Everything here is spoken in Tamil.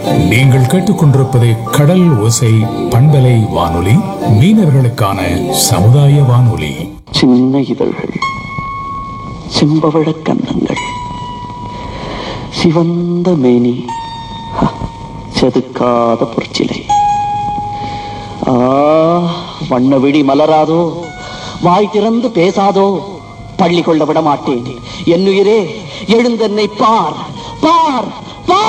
நீங்கள் கேட்டுக்கொண்டிருப்பது கடல் ஓசை பண்பலை வானொலி, மீனவர்களுக்கான சமுதாய வானொலி. சின்ன இதழ்கள், செம்பவழ கன்னங்கள், சிவந்த மேனி, செதுக்காத பொற்சிலை. வண்ண விழி மலராதோ, வாய் திறந்து பேசாதோ, பள்ளி கொள்ள விட மாட்டேன். என்னுயிரே எழுந்தென்னை பார், பார்,